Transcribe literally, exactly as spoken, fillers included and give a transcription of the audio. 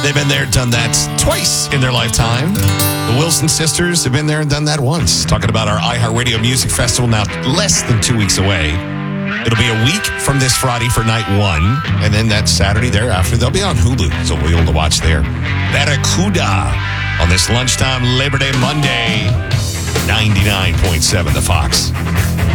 They've been there, done that twice in their lifetime. The Wilson sisters have been there and done that once. Talking about our iHeartRadio Music Festival, now less than two weeks away. It'll be a week from this Friday for night one, and then that Saturday thereafter, they'll be on Hulu, so we'll be able to watch there. Barracuda on this lunchtime Labor Day Monday, ninety-nine point seven The Fox.